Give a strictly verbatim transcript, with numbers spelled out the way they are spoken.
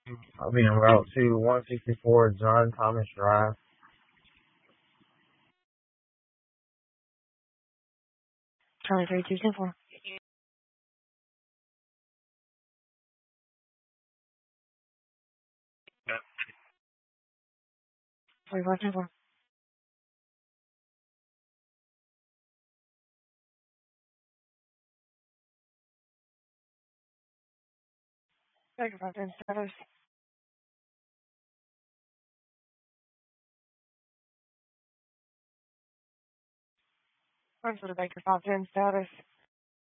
I'll be en route to one sixty-four John Thomas Drive. Charlie three two ten four. forty-four ten four. Baker five ten status. I'm for the Baker five ten status.